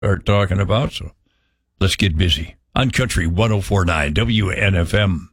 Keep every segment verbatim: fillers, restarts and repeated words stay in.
are talking about. So let's get busy. On Country one oh four point nine W N F M.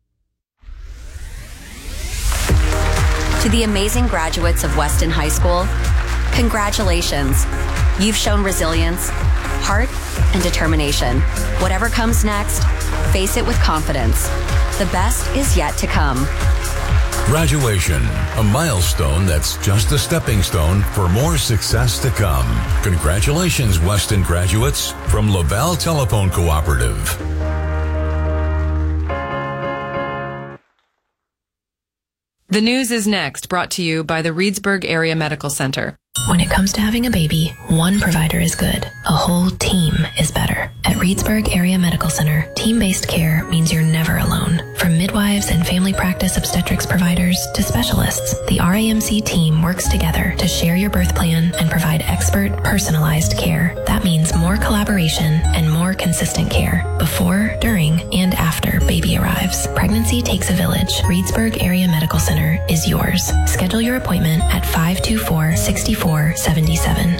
To the amazing graduates of Weston High School, congratulations. You've shown resilience, heart, and determination. Whatever comes next, face it with confidence. The best is yet to come. Graduation, a milestone that's just a stepping stone for more success to come. Congratulations, Weston graduates, from Laval Telephone Cooperative. The news is next, brought to you by the Reedsburg Area Medical Center. When it comes to having a baby, one provider is good. A whole team is better. At Reedsburg Area Medical Center, team-based care means you're never alone. From midwives and family practice obstetrics providers to specialists, the R A M C team works together to share your birth plan and provide expert, personalized care. That means more collaboration and more consistent care before, during, and after baby arrives. Pregnancy takes a village. Reedsburg Area Medical Center is yours. Schedule your appointment at five two four, six four seven seven.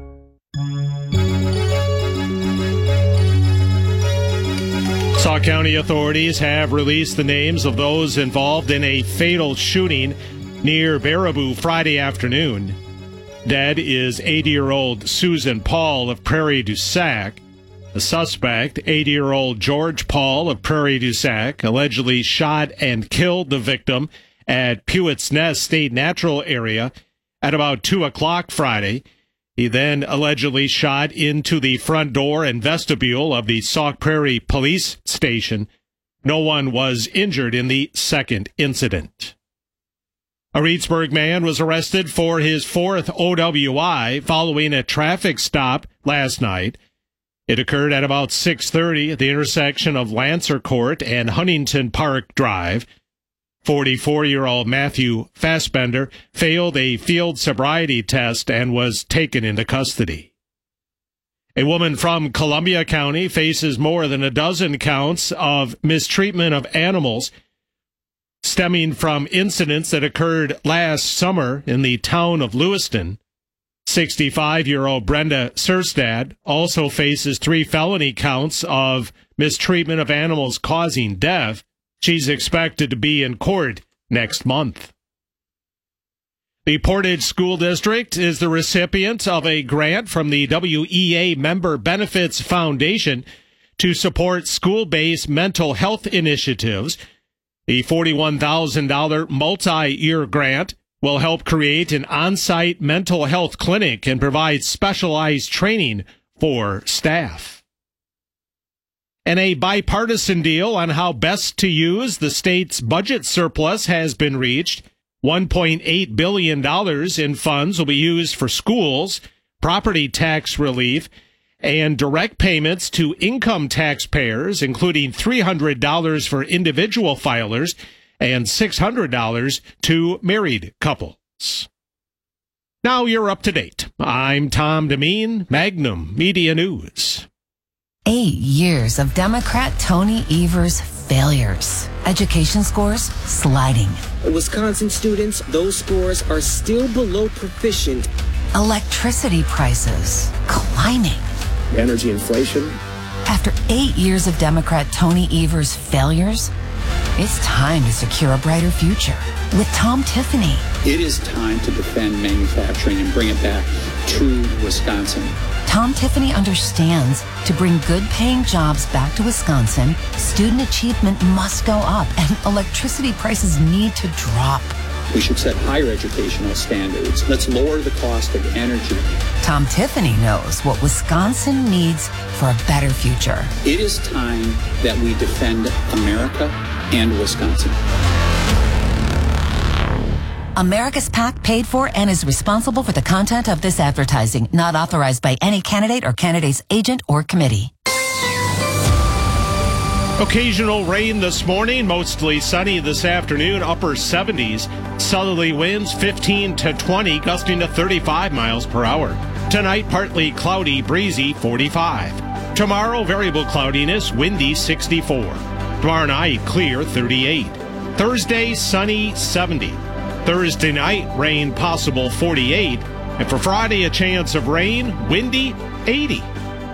Sauk County authorities have released the names of those involved in a fatal shooting near Baraboo Friday afternoon. Dead is eighty-year-old Susan Paul of Prairie du Sac. The suspect, eighty-year-old George Paul of Prairie du Sac, allegedly shot and killed the victim at Pewett's Nest State Natural Area at about two o'clock Friday. He then allegedly shot into the front door and vestibule of the Sauk Prairie Police Station. No one was injured in the second incident. A Reedsburg man was arrested for his fourth O W I following a traffic stop last night. It occurred at about six thirty at the intersection of Lancer Court and Huntington Park Drive. forty-four-year-old Matthew Fassbender failed a field sobriety test and was taken into custody. A woman from Columbia County faces more than a dozen counts of mistreatment of animals stemming from incidents that occurred last summer in the town of Lewiston. sixty-five-year-old Brenda Serstad also faces three felony counts of mistreatment of animals causing death. She's expected to be in court next month. The Portage School District is the recipient of a grant from the W E A Member Benefits Foundation to support school-based mental health initiatives. The forty-one thousand dollars multi-year grant will help create an on-site mental health clinic and provide specialized training for staff. And a bipartisan deal on how best to use the state's budget surplus has been reached. one point eight billion dollars in funds will be used for schools, property tax relief, and direct payments to income taxpayers, including three hundred dollars for individual filers and six hundred dollars to married couples. Now you're up to date. I'm Tom Demeen, Magnum Media News. Eight years of Democrat Tony Evers' failures. Education scores sliding. Wisconsin students, those scores are still below proficient. Electricity prices climbing. Energy inflation. After eight years of Democrat Tony Evers' failures, it's time to secure a brighter future with Tom Tiffany. It is time to defend manufacturing and bring it back to Wisconsin. Tom Tiffany understands to bring good-paying jobs back to Wisconsin, student achievement must go up and electricity prices need to drop. We should set higher educational standards. Let's lower the cost of energy. Tom Tiffany knows what Wisconsin needs for a better future. It is time that we defend America and Wisconsin. America's PAC paid for and is responsible for the content of this advertising, not authorized by any candidate or candidate's agent or committee. Occasional rain this morning, mostly sunny this afternoon, upper seventies. Southerly winds fifteen to twenty, gusting to thirty-five miles per hour. Tonight, partly cloudy, breezy, forty-five. Tomorrow, variable cloudiness, windy, sixty-four. Tomorrow night, clear, thirty-eight. Thursday, sunny, seventy. Thursday night, rain possible, forty-eight. And for Friday, a chance of rain, windy, eighty.